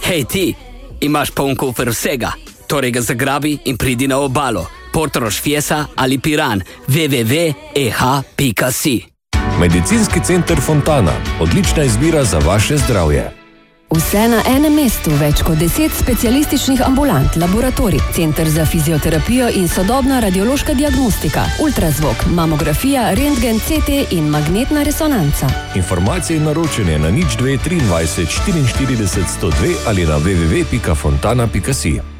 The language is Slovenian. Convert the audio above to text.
Hej ti, imaš poln kufer vsega, torej ga zagrabi in pridi na obalo. Portorož, Fiesa ali Piran, www.eh.si. Medicinski center Fontana, odlična izbira za vaše zdravje. Vse na enem mestu, več kot 10 specialističnih ambulant, laboratorij, center za fizioterapijo in sodobna radiološka diagnostika, ultrazvok, mamografija, rentgen, CT in magnetna resonanca. Informacije in naročanje na 02 23 44 102 ali na www.fontana.si.